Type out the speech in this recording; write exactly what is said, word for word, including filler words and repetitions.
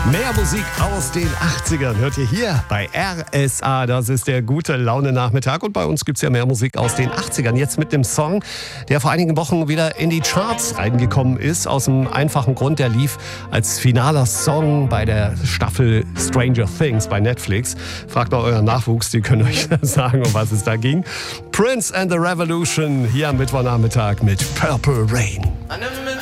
Mehr Musik aus den achtzigern hört ihr hier bei R S A. Das ist der gute Laune-Nachmittag. Und bei uns gibt es ja mehr Musik aus den achtzigern. Jetzt mit dem Song, der vor einigen Wochen wieder in die Charts reingekommen ist. Aus dem einfachen Grund, der lief als finaler Song bei der Staffel Stranger Things bei Netflix. Fragt mal euren Nachwuchs, die können euch sagen, um was es da ging. Prince and the Revolution hier am Mittwochnachmittag mit Purple Rain.